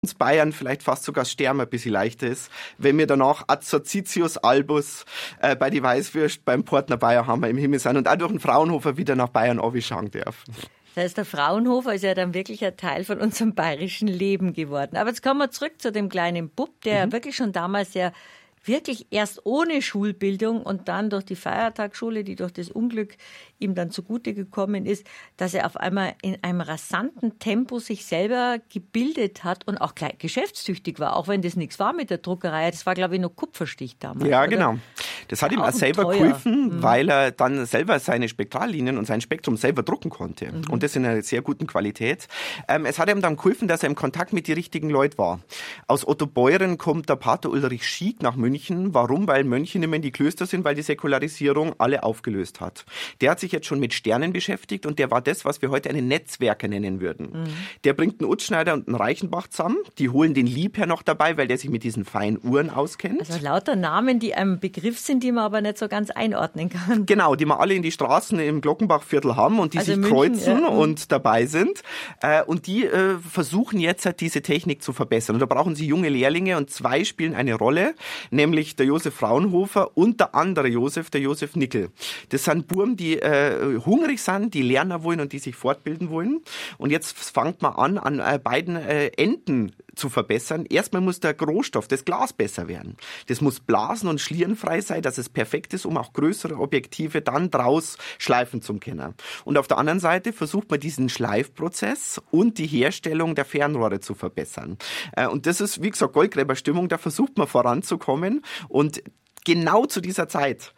Bayern vielleicht fast sogar sterben ein bisschen leichter ist, wenn wir danach Azorcitius albus bei die Weißwürst beim Portner Bayerhammer im Himmel sind und auch durch den Fraunhofer wieder nach Bayern schauen darf. Das heißt, der Fraunhofer ist ja dann wirklich ein Teil von unserem bayerischen Leben geworden. Aber jetzt kommen wir zurück zu dem kleinen Bub, der wirklich schon damals wirklich erst ohne Schulbildung und dann durch die Feiertagsschule, die durch das Unglück ihm dann zugute gekommen ist, dass er auf einmal in einem rasanten Tempo sich selber gebildet hat und auch gleich geschäftstüchtig war, auch wenn das nichts war mit der Druckerei. Das war, glaube ich, noch Kupferstich damals. Ja, oder? Genau. Das hat ihm auch selber geholfen, weil er dann selber seine Spektrallinien und sein Spektrum selber drucken konnte. Und das in einer sehr guten Qualität. Es hat ihm dann geholfen, dass er im Kontakt mit den richtigen Leuten war. Aus Ottobeuren kommt der Pater Ulrich Schiek nach München. Warum? Weil Mönche nicht mehr in die Klöster sind, weil die Säkularisierung alle aufgelöst hat. Der hat sich jetzt schon mit Sternen beschäftigt und der war das, was wir heute einen Netzwerker nennen würden. Der bringt einen Utzschneider und einen Reichenbach zusammen. Die holen den Liebherr noch dabei, weil der sich mit diesen feinen Uhren auskennt. Also lauter Namen, die einem Begriff sind, die man aber nicht so ganz einordnen kann. Genau, die wir alle in die Straßen im Glockenbachviertel haben und die also sich München, kreuzen und dabei sind. Und die versuchen jetzt halt diese Technik zu verbessern. Und da brauchen sie junge Lehrlinge und zwei spielen eine Rolle, nämlich der Josef Fraunhofer und der andere Josef, der Josef Nickel. Das sind Burm, die hungrig sind, die lernen wollen und die sich fortbilden wollen. Und jetzt fängt man an beiden Enden zu verbessern. Erstmal muss der Rohstoff, das Glas, besser werden. Das muss blasen- und schlierenfrei sein, dass es perfekt ist, um auch größere Objektive dann draus schleifen zu können. Und auf der anderen Seite versucht man diesen Schleifprozess und die Herstellung der Fernrohre zu verbessern. Und das ist, wie gesagt, Goldgräberstimmung, da versucht man voranzukommen. Und genau zu dieser Zeit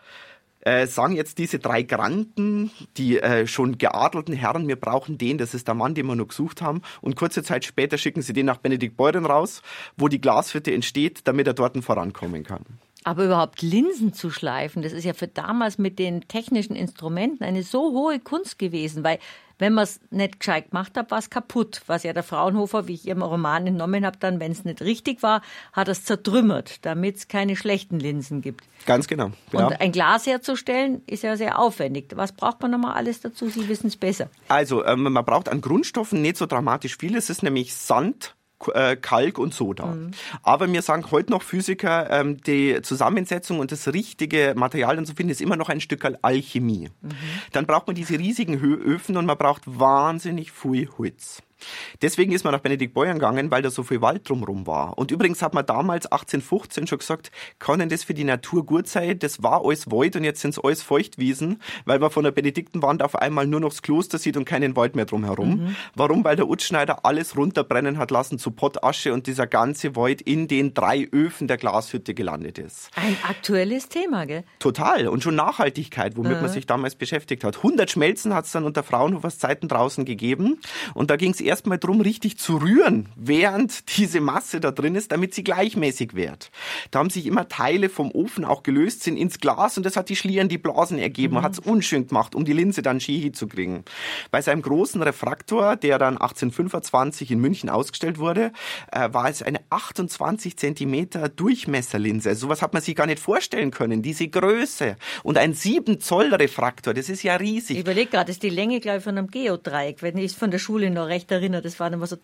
sagen jetzt diese drei Granden, die schon geadelten Herren, wir brauchen den, das ist der Mann, den wir noch gesucht haben. Und kurze Zeit später schicken sie den nach Benediktbeuern raus, wo die Glashütte entsteht, damit er dort vorankommen kann. Aber überhaupt Linsen zu schleifen, das ist ja für damals mit den technischen Instrumenten eine so hohe Kunst gewesen, weil wenn man es nicht gescheit gemacht hat, war es kaputt. Was ja der Fraunhofer, wie ich Ihrem Roman entnommen habe, dann, wenn es nicht richtig war, hat es zertrümmert, damit es keine schlechten Linsen gibt. Ganz genau. Ja. Und ein Glas herzustellen, ist ja sehr aufwendig. Was braucht man nochmal alles dazu? Sie wissen es besser. Also, man braucht an Grundstoffen nicht so dramatisch viel. Es ist nämlich Sand, Kalk und Soda. Aber mir sagen heute noch Physiker, die Zusammensetzung und das richtige Material dann zu finden, ist immer noch ein Stück Alchemie. Dann braucht man diese riesigen Öfen und man braucht wahnsinnig viel Holz. Deswegen ist man nach Benediktbeuern gegangen, weil da so viel Wald drumherum war. Und übrigens hat man damals 1815 schon gesagt, kann denn das für die Natur gut sein? Das war alles Wald und jetzt sind es alles Feuchtwiesen, weil man von der Benediktenwand auf einmal nur noch das Kloster sieht und keinen Wald mehr drumherum. Warum? Weil der Utzschneider alles runterbrennen hat lassen zu Pottasche und dieser ganze Wald in den 3 Öfen der Glashütte gelandet ist. Ein aktuelles Thema, gell? Total. Und schon Nachhaltigkeit, womit man sich damals beschäftigt hat. 100 Schmelzen hat es dann unter Fraunhofers Zeiten draußen gegeben. Und da ging es erstmal darum, richtig zu rühren, während diese Masse da drin ist, damit sie gleichmäßig wird. Da haben sich immer Teile vom Ofen auch gelöst, sind ins Glas und das hat die Schlieren, die Blasen ergeben, hat es unschön gemacht, um die Linse dann schön hinzukriegen. Bei seinem großen Refraktor, der dann 1825 in München ausgestellt wurde, war es eine 28 Zentimeter Durchmesserlinse. Also sowas hat man sich gar nicht vorstellen können, diese Größe. Und ein 7 Zoll Refraktor, das ist ja riesig. Ich überlege gerade, das ist die Länge, glaube ich, von einem Geodreieck, wenn ich es von der Schule noch recht erinnere. Das waren immer so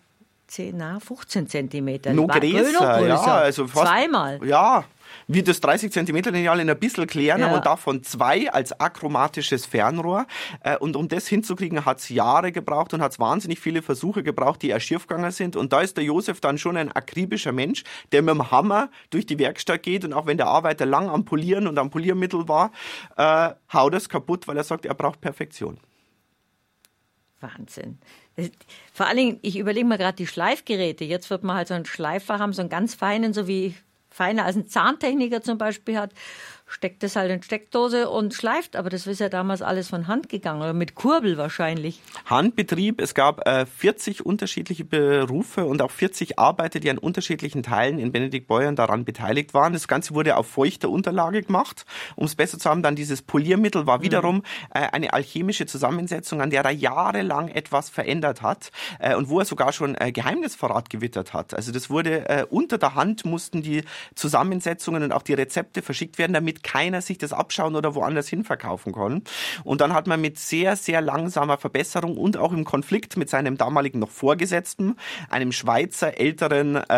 15 Zentimeter. Noch größer, ja. Also fast, zweimal. Ja, wie das 30 Zentimeter Lineal in ein bisschen kleiner und davon 2 als achromatisches Fernrohr. Und um das hinzukriegen, hat es Jahre gebraucht und hat es wahnsinnig viele Versuche gebraucht, die schief gegangen sind. Und da ist der Josef dann schon ein akribischer Mensch, der mit dem Hammer durch die Werkstatt geht und auch wenn der Arbeiter lang am Polieren und am Poliermittel war, haut es kaputt, weil er sagt, er braucht Perfektion. Wahnsinn. Vor allen Dingen, ich überlege mir gerade die Schleifgeräte. Jetzt wird man halt so einen Schleifer haben, so einen ganz feinen, so wie feiner als ein Zahntechniker zum Beispiel hat. Steckt das halt in Steckdose und schleift. Aber das ist ja damals alles von Hand gegangen oder mit Kurbel wahrscheinlich. Handbetrieb. Es gab 40 unterschiedliche Berufe und auch 40 Arbeiter, die an unterschiedlichen Teilen in Benediktbeuern daran beteiligt waren. Das Ganze wurde auf feuchter Unterlage gemacht. Um es besser zu haben, dann dieses Poliermittel war wiederum eine alchemische Zusammensetzung, an der er jahrelang etwas verändert hat und wo er sogar schon Geheimnisverrat gewittert hat. Also das wurde unter der Hand, mussten die Zusammensetzungen und auch die Rezepte verschickt werden, damit keiner sich das abschauen oder woanders hin verkaufen kann. Und dann hat man mit sehr, sehr langsamer Verbesserung und auch im Konflikt mit seinem damaligen noch Vorgesetzten, einem Schweizer älteren